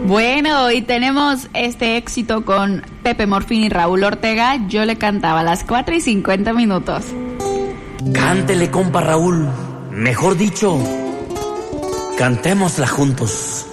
Bueno, y tenemos este éxito con Pepe Morfín y Raúl Ortega. Yo le cantaba a las 4:50. Cántele, compa Raúl. Mejor dicho, cantémosla juntos.